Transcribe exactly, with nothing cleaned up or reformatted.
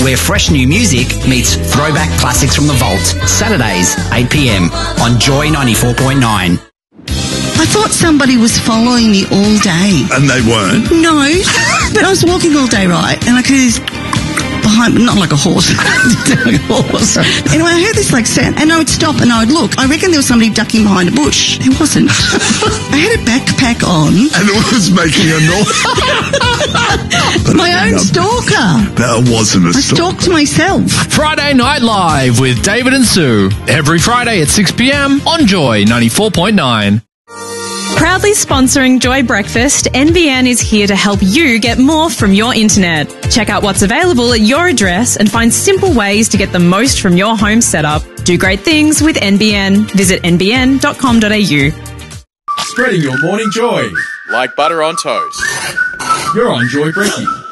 where fresh new music meets throwback classics from the vault. Saturdays, eight p m on Joy ninety-four point nine. I thought somebody was following me all day. And they weren't? No, but I was walking all day, right? And I could hear this behind, not like a horse, like a horse. Anyway, I heard this like sound, and I would stop and I would look. I reckon there was somebody ducking behind a bush. It wasn't. I had a backpack on. And it was making a noise. My own stalker. That wasn't a I stalker. stalked myself. Friday Night Live with David and Sue. Every Friday at six p m on Joy ninety-four point nine. Proudly sponsoring Joy Breakfast, N B N is here to help you get more from your internet. Check out what's available at your address and find simple ways to get the most from your home setup. Do great things with N B N. Visit n b n dot com dot a u. Spreading your morning joy. Like butter on toast. You're on Joy Brekkie.